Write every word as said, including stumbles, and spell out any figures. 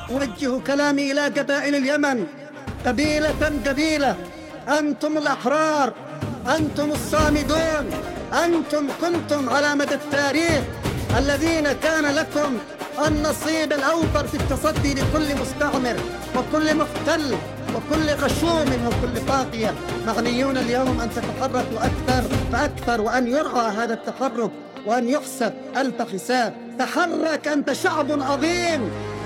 أوجه كلامي إلى قبائل اليمن قبيلة قبيلة. أنتم الأحرار، أنتم الصامدون، أنتم كنتم على مدى التاريخ الذين كان لكم النصيب الأوفر في التصدي لكل مستعمر وكل محتل وكل غشوم وكل طاغية. معنيون اليوم أن تتحركوا أكثر فأكثر، وأن يرعى هذا التحرك وأن يحسب ألف حساب. تحرك، أنت شعب عظيم،